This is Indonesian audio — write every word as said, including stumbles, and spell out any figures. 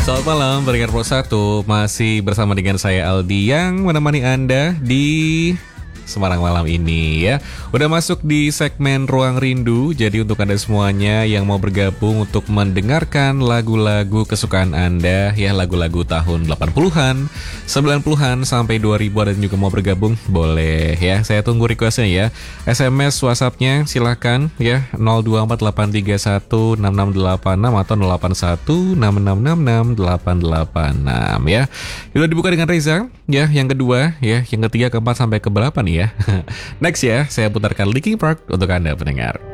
Selamat malam, pendengar Pro satu. Masih bersama dengan saya Aldi yang menemani Anda di Semarang malam ini ya. Udah masuk di segmen Ruang Rindu. Jadi untuk Anda semuanya yang mau bergabung untuk mendengarkan lagu-lagu kesukaan Anda, ya lagu-lagu tahun delapan puluhan, sembilan puluhan sampai dua ribu, dan juga mau bergabung, boleh ya. Saya tunggu requestnya ya. S M S WhatsApp-nya silahkan ya, nol dua empat delapan tiga satu enam enam delapan enam atau nol delapan satu enam enam enam enam delapan delapan enam ya. Sudah dibuka dengan Reza ya, yang kedua ya, yang ketiga, keempat sampai ke berapa nih ya. Next ya, saya putarkan Linkin Park untuk Anda pendengar.